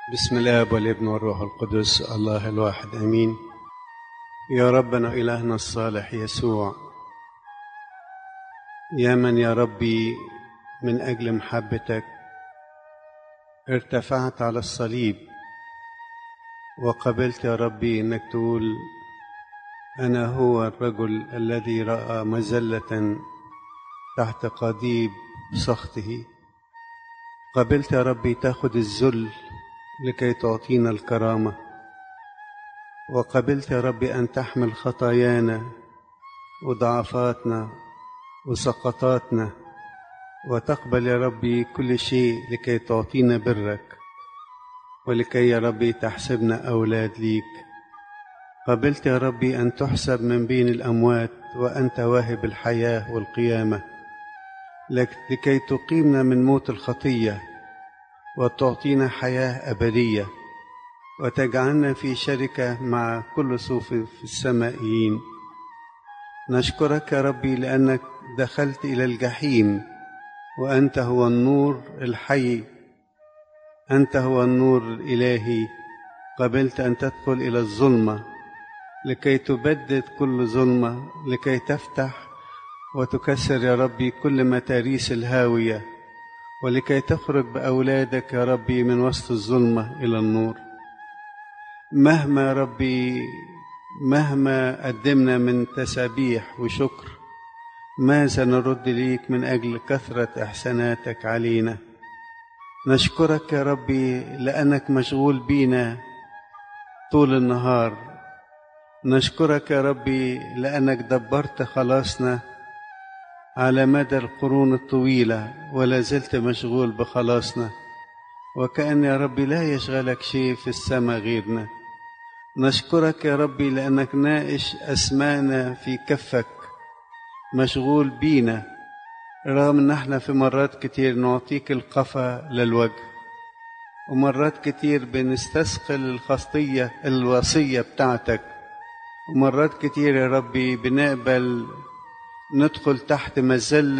بسم الله والابن والروح القدس الله الواحد امين. يا ربنا الهنا الصالح يسوع، يا من يا ربي من اجل محبتك ارتفعت على الصليب وقبلت يا ربي انك تقول انا هو الرجل الذي راى مذله تحت قضيب سخطه. قبلت يا ربي تاخذ الذل لكي تعطينا الكرامة، وقبلت يا ربي أن تحمل خطايانا وضعفاتنا وسقطاتنا، وتقبل يا ربي كل شيء لكي تعطينا برك ولكي يا ربي تحسبنا أولاد ليك. قبلت يا ربي أن تحسب من بين الأموات وأنت واهب الحياة والقيامة، لكي تقيمنا من موت الخطية وتعطينا حياة أبدية وتجعلنا في شركة مع كل صوف في السمائيين. نشكرك يا ربي لأنك دخلت إلى الجحيم وأنت هو النور الحي، أنت هو النور الإلهي. قبلت أن تدخل إلى الظلمة لكي تبدد كل ظلمة، لكي تفتح وتكسر يا ربي كل متاريس الهاوية، ولكي تخرج بأولادك يا ربي من وسط الظلمة إلى النور. مهما يا ربي مهما قدمنا من تسابيح وشكر، ماذا نرد ليك من أجل كثرة إحساناتك علينا؟ نشكرك يا ربي لأنك مشغول بينا طول النهار. نشكرك يا ربي لأنك دبرت خلاصنا على مدى القرون الطويلة ولا زلت مشغول بخلاصنا، وكأن يا ربي لا يشغلك شيء في السماء غيرنا. نشكرك يا ربي لأنك نائش أسمانا في كفك، مشغول بينا، رغم أن احنا في مرات كتير نعطيك القفا للوجه، ومرات كتير بنستثقل الوصية بتاعتك، ومرات كتير يا ربي بنقبل ندخل تحت مذلة